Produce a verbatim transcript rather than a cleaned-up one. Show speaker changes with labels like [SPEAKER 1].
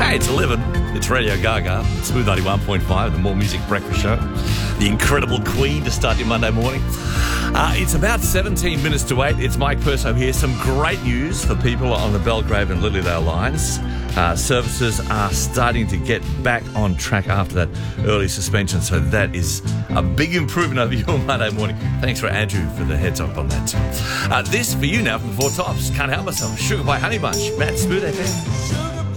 [SPEAKER 1] Hey, it's eleven. It's Radio Gaga. Smooth ninety-one point five, the More Music Breakfast Show. The incredible Queen to start your Monday morning. Uh, it's about seventeen minutes to eight. It's Mike Perso here. Some great news for people on the Belgrave and Lilydale lines. Uh, services are starting to get back on track after that early suspension, so that is a big improvement over your Monday morning. Thanks for Andrew for the heads up on that too. Uh, this for you now from the Four Tops. Can't help myself. Sugar by Honey Bunch. Matt, Smooth F M.